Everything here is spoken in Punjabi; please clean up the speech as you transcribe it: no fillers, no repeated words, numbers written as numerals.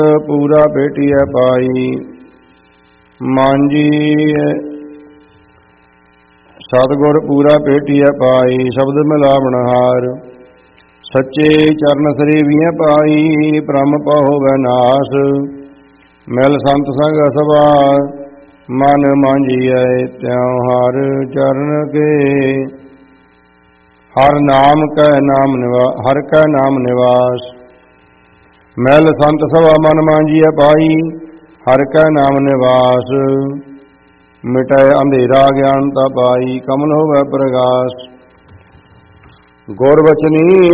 ਪੂਰਾ ਭੇਟੀਐ ਪਾਈ। ਮਾਂਜੀ ਸਤਿਗੁਰ ਪੂਰਾ ਭੇਟੀਐ ਪਾਈ। ਸ਼ਬਦ ਮਿਲਾਵਣ ਹਾਰ ਸੱਚੇ ਚਰਨ ਸਰੀਵੀਐ ਪਾਈ। ਬ੍ਰਹਮ ਪਹੁ ਵਿਨਾਸ਼ ਮਿਲ ਸੰਤ ਸੰਗ ਸਭਾ। ਮਨ ਮਾਂਜੀਐ ਤਿਉ ਹਰ ਚਰਨ ਕੇ। ਹਰ ਨਾਮ ਕੈ ਨਾਮ ਹਰ ਕੈ ਨਾਮ ਨਿਵਾਸ। ਮਿਲ ਸੰਤ ਸਭਾ ਮਨ ਮਾਂਜੀਐ ਪਾਈ। ਹਰ ਕੈ ਨਾਮ ਨਿਵਾਸ। ਮਿਟੈ ਅੰਧੇਰਾ ਗਿਆਨਤਾ ਪਾਈ। ਕਮਲ ਹੋਵੈ ਪ੍ਰਗਾਸ। ਗੁਰ ਬਚਨੀ